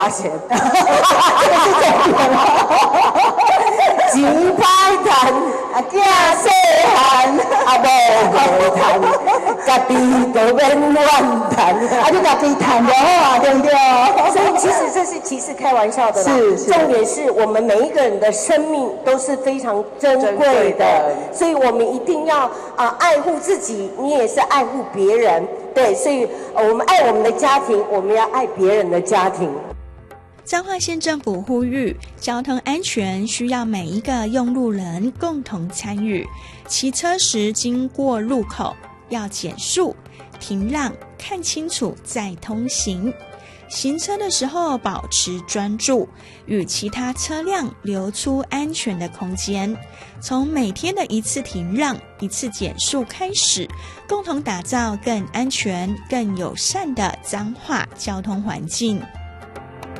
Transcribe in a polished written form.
发现，这是重点哦。钱歹赚，囝细汉，无月赚，家己就免怨叹，你家己赚就好啊，对不对？所以其实这是歧视开玩笑的啦。是。重点是我们每一个人的生命都是非常珍贵的，所以我们一定要爱护自己，你也是爱护别人。对，所以我们爱我们的家庭，我们要爱别人的家庭。 彰化县政府呼吁，交通安全需要每一个用路人共同参与。骑车时经过路口要减速、停让，看清楚再通行。行车的时候保持专注，与其他车辆留出安全的空间。从每天的一次停让、一次减速开始，共同打造更安全、更友善的彰化交通环境。